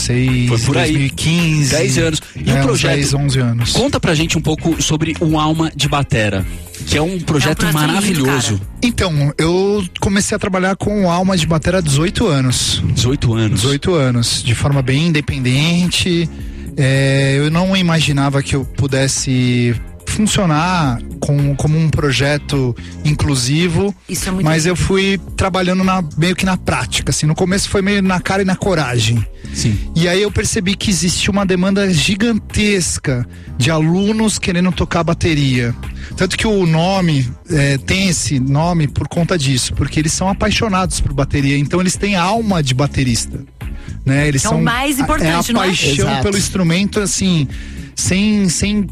Foi por aí. 2015. 10 anos. E o projeto? 10, 11 anos. Conta pra gente um pouco sobre o Alma de Batera, que é um projeto maravilhoso. lindo, Então, eu comecei a trabalhar com o Alma de Batera há 18 anos. 18 anos. 18 anos, de forma bem independente. Eu não imaginava que eu pudesse funcionar como um projeto inclusivo. Isso é muito mas lindo. eu fui trabalhando meio que na prática, assim. No começo foi meio na cara e na coragem. Sim. E aí eu percebi que existia uma demanda gigantesca de alunos querendo tocar bateria. Tanto que o nome tem esse nome por conta disso, porque eles são apaixonados por bateria, então eles têm alma de baterista, né? Eles É o mais importante, a não é? paixão Exato. pelo instrumento, assim, sem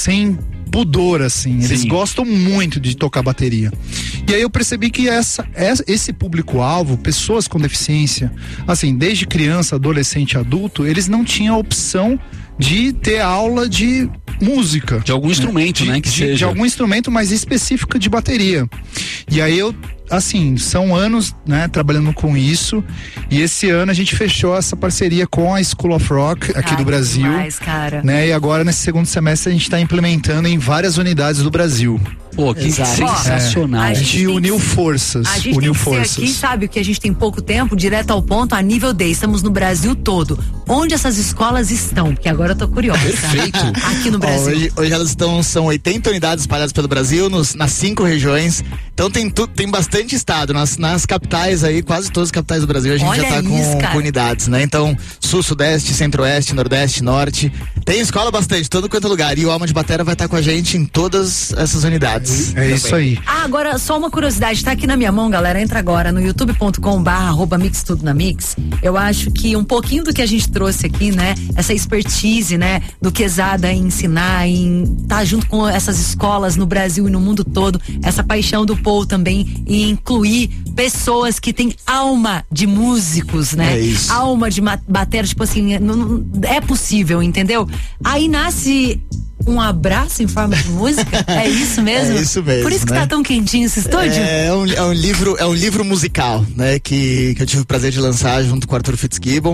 pudor, assim. Eles Sim. gostam muito de tocar bateria. E aí eu percebi que esse público-alvo, pessoas com deficiência, assim, desde criança, adolescente, adulto, eles não tinham opção de ter aula de música. De algum instrumento, né? Que seja. De algum instrumento mais específico de bateria. E aí eu, assim, são anos, né, trabalhando com isso. E esse ano a gente fechou essa parceria com a School of Rock aqui do Brasil. Demais, cara. Né? E agora, nesse segundo semestre, a gente está implementando em várias unidades do Brasil. Pô, que Exato. sensacional. Ó, A gente gente tem uniu que- forças. A gente Uniu tem que forças. ser aqui, sabe, o que a gente tem pouco tempo, direto ao ponto, a nível D. Estamos no Brasil todo. Onde essas escolas estão? Porque agora eu tô curiosa. Perfeito. Aqui no Ó, Brasil. hoje elas são 80 unidades espalhadas pelo Brasil, nas 5 regiões. Então tem bastante estado. Nas capitais aí, quase todas as capitais do Brasil, a gente Olha já tá isso, cara. com unidades, né? Então, Sul, Sudeste, Centro-Oeste, Nordeste, Norte. Tem escola bastante, todo quanto é lugar. E o Alma de Batera vai estar com a gente em todas essas unidades. É isso aí. Ah, agora, só uma curiosidade, tá aqui na minha mão, galera, entra agora no youtube.com/mix tudo na mix. Eu acho que um pouquinho do que a gente trouxe aqui, né, essa expertise, né, do Quezada em ensinar, em estar junto com essas escolas no Brasil e no mundo todo, essa paixão do Paul também em incluir pessoas que têm alma de músicos, né? É isso. Alma de bater, tipo assim, é possível, entendeu? Aí nasce um abraço em forma de música? É isso mesmo? É isso mesmo, Por isso que né? tá tão quentinho esse estúdio? É um livro musical, né? Que eu tive o prazer de lançar junto com o Arthur Fitzgibbon.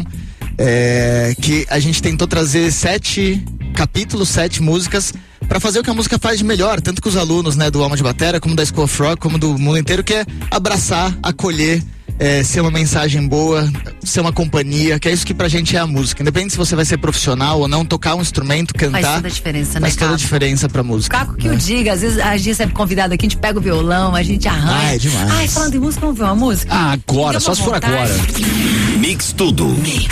Que a gente tentou trazer 7 capítulos, 7 músicas para fazer o que a música faz de melhor, tanto que os alunos, né, do Alma de Batera, como da School of Rock, como do mundo inteiro, que é abraçar, acolher, ser uma mensagem boa, ser uma companhia, que é isso que pra gente é a música. Independente se você vai ser profissional ou não, tocar um instrumento, cantar, Faz toda a diferença, né, faz toda a Caco? diferença pra música. Caco que o diga, às vezes a gente recebe convidado aqui, a gente pega o violão, a gente arranha. Ah, é demais. Ai, falando em música, vamos ver uma música? Ah, agora, Fica só à se for vontade. agora. Mix Tudo.